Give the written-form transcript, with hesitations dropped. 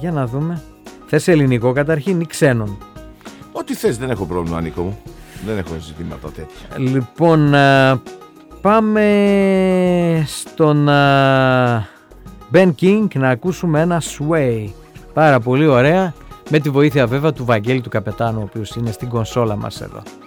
Για να δούμε. Θες ελληνικό καταρχήν ή ξένον? Ό,τι θες, δεν έχω πρόβλημα, Νίκο μου. Δεν έχω ζητήματα τέτοια. Λοιπόν, πάμε στον Ben King να ακούσουμε ένα Sway. Πάρα πολύ ωραία, με τη βοήθεια βέβαια του Βαγγέλη του Καπετάνου, ο οποίος είναι στην κονσόλα μας εδώ.